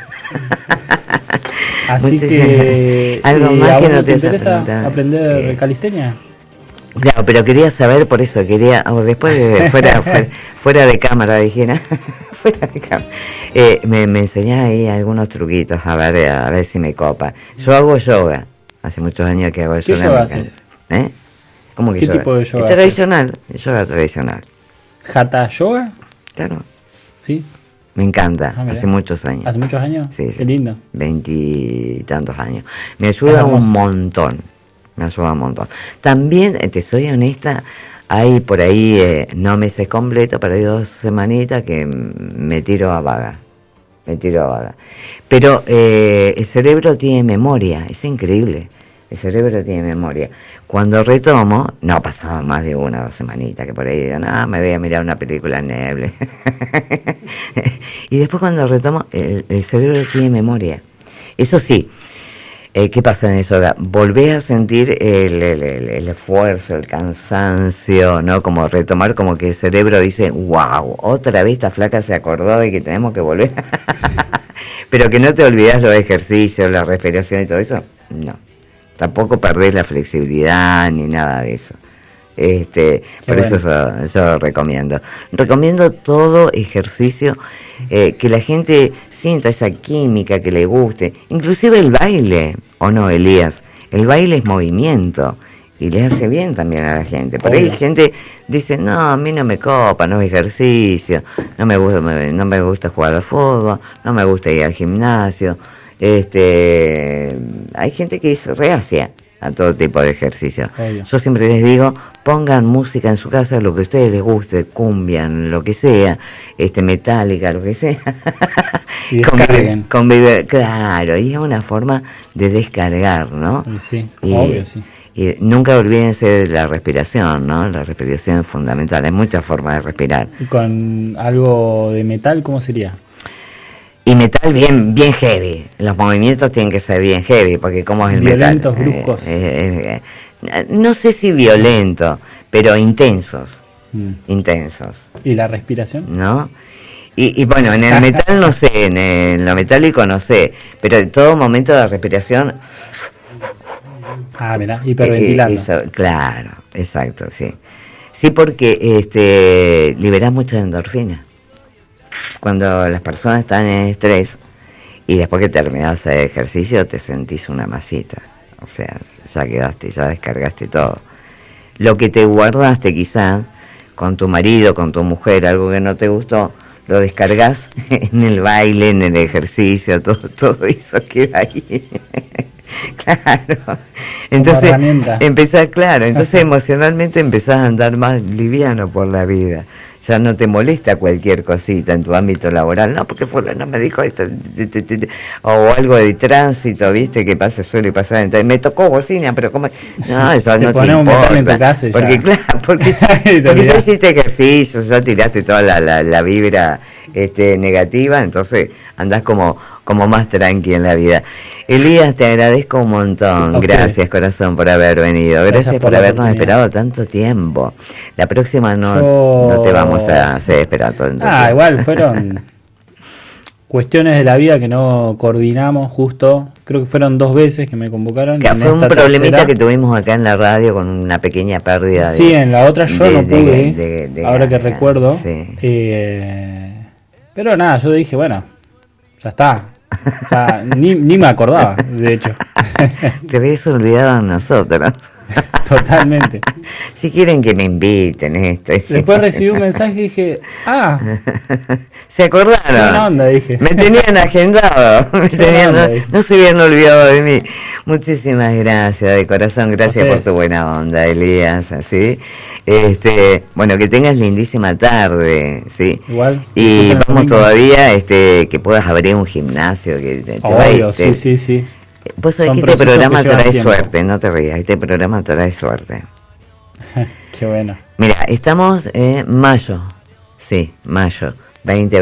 Speaker 3: Así
Speaker 1: Muchísimas-
Speaker 3: que,
Speaker 1: algo
Speaker 3: eh,
Speaker 1: más
Speaker 3: ¿a
Speaker 1: que
Speaker 3: vos
Speaker 1: no
Speaker 3: te
Speaker 1: te has
Speaker 3: interesa
Speaker 1: preguntado?
Speaker 3: aprender
Speaker 1: Eh,
Speaker 3: calistenia?
Speaker 1: Claro, pero quería saber, por eso quería, o después de, fuera, fuera, fuera de cámara, dije, no, fuera de cámara, eh, me, me enseñás ahí algunos truquitos, a ver, a ver si me copa. Yo hago yoga, hace muchos años que hago
Speaker 3: ¿Qué
Speaker 1: yoga.
Speaker 3: yoga
Speaker 1: me
Speaker 3: haces?
Speaker 1: encanta. ¿Eh? ¿Cómo que
Speaker 3: ¿Qué
Speaker 1: yoga?
Speaker 3: tipo de yoga
Speaker 1: Es tradicional, yoga tradicional,
Speaker 3: ¿Hatha yoga?
Speaker 1: claro,
Speaker 3: Sí.
Speaker 1: me encanta,
Speaker 3: Ah, mirá.
Speaker 1: hace muchos años.
Speaker 3: ¿Hace muchos años?
Speaker 1: Sí, sí.
Speaker 3: Qué lindo.
Speaker 1: Veintitantos años. Me
Speaker 3: Es
Speaker 1: ayuda
Speaker 3: hermoso.
Speaker 1: un montón. Me ayuda un montón. También, eh, te soy honesta, hay por ahí, eh, no me sé completo, pero hay dos semanitas que mm, me tiro a vaga. Me tiro a vaga. Pero eh, el cerebro tiene memoria, es increíble. El cerebro tiene memoria. Cuando retomo, no ha pasado más de una o dos semanitas, que por ahí digo, no, me voy a mirar una película en Netflix. Y después cuando retomo, el, el cerebro tiene memoria. Eso sí, eh, ¿qué pasa en eso? Volvés a sentir el, el, el, el esfuerzo, el cansancio, ¿no? Como retomar, como que el cerebro dice, wow, otra vez esta flaca se acordó de que tenemos que volver. Pero que no te olvidas los ejercicios, la respiración y todo eso, no. Tampoco perdés la flexibilidad ni nada de eso. Este,
Speaker 3: Qué
Speaker 1: por
Speaker 3: bueno.
Speaker 1: eso yo, yo recomiendo. Recomiendo todo ejercicio eh, que la gente sienta esa química, que le guste. Inclusive el baile, ¿o no, Elías? El baile es movimiento y le hace bien también a la gente. Por ahí
Speaker 3: Obvio.
Speaker 1: gente dice, no, a mí no me copa, no es ejercicio, no me gusta, me- no me gusta jugar al fútbol, no me gusta ir al gimnasio. Este, hay gente que es reacia a todo tipo de ejercicio.
Speaker 3: Obvio.
Speaker 1: Yo siempre les digo, pongan música en su casa, lo que a ustedes les guste, cumbian, lo que sea, este, metálica, lo que sea.
Speaker 3: Y
Speaker 1: Convive-
Speaker 3: descarguen.
Speaker 1: convive- claro, y es una forma de descargar, ¿no?
Speaker 3: Y sí,
Speaker 1: Y-
Speaker 3: obvio, sí.
Speaker 1: Y nunca olvídense de la respiración, ¿no? La respiración es fundamental, hay muchas formas de respirar.
Speaker 3: ¿Y con algo de metal, cómo sería?
Speaker 1: Y metal bien bien heavy, los movimientos tienen que ser bien heavy, porque como es el
Speaker 3: Violentos,
Speaker 1: metal.
Speaker 3: bruscos.
Speaker 1: Eh, eh, eh, no sé si violento, pero intensos,
Speaker 3: Mm.
Speaker 1: intensos,
Speaker 3: ¿Y la respiración?
Speaker 1: ¿no? Y, y bueno, en el metal no sé, en, el- lo metálico no sé, pero en todo momento la respiración...
Speaker 3: Ah, mirá, hiperventilando.
Speaker 1: eh, eso, claro, exacto, sí. Sí, porque este liberás mucha endorfina. Cuando las personas están en estrés y después que terminás el ejercicio te sentís una masita. O sea, ya quedaste, ya descargaste todo. Lo que te guardaste quizás con tu marido, con tu mujer, algo que no te gustó, lo descargas en el baile, en el ejercicio, todo, todo eso queda ahí. Claro. Entonces, empezás, claro, entonces emocionalmente empezás a andar más liviano por la vida. Ya no te molesta cualquier cosita en tu ámbito laboral, no, porque fulano me dijo esto, o algo de tránsito, viste, que pasa, suele pasar, entonces, me tocó bocina, pero como, no, eso no te importa, en tu casa porque claro, porque, ya, porque ya hiciste ejercicio, ya tiraste toda la, la, la vibra este, negativa, entonces andás como, como más tranqui en la vida. Elías, te agradezco un montón, okay. Gracias corazón por haber venido, gracias, gracias por, por habernos esperado tanto tiempo. La próxima no, Yo... no te vamos a hacer esperar tanto tiempo.
Speaker 3: Ah, igual fueron cuestiones de la vida que no coordinamos justo, creo que fueron dos veces que me convocaron.
Speaker 1: Que fue un problemita tercera. que tuvimos acá en la radio con una pequeña pérdida.
Speaker 3: Sí, de, en la otra yo de, no pude, de, de, de, ahora que recuerdo.
Speaker 1: Sí.
Speaker 3: Eh, pero nada, yo dije, bueno, ya está. O sea, ni, ni me acordaba, de hecho.
Speaker 1: Te habías olvidado de nosotros.
Speaker 3: Totalmente.
Speaker 1: Si quieren que me inviten esto.
Speaker 3: Después recibí un mensaje y dije, ah.
Speaker 1: ¿Se acordaron?
Speaker 3: Buena onda, dije.
Speaker 1: Me tenían agendado. Me tenían, onda, no, no se habían olvidado de mí. Muchísimas gracias, de corazón. Gracias por tu buena onda, Elías. ¿Sí? Este, bueno, que tengas lindísima tarde. ¿Sí?
Speaker 3: Igual.
Speaker 1: Y vamos todavía, este, que puedas abrir un gimnasio. Que te, te
Speaker 3: Obvio,
Speaker 1: va, te,
Speaker 3: sí, sí, sí.
Speaker 1: Vos sabés que este programa trae tiempo. suerte, no te rías, este programa trae suerte.
Speaker 3: Qué bueno.
Speaker 1: Mira, estamos en mayo, sí, mayo veinte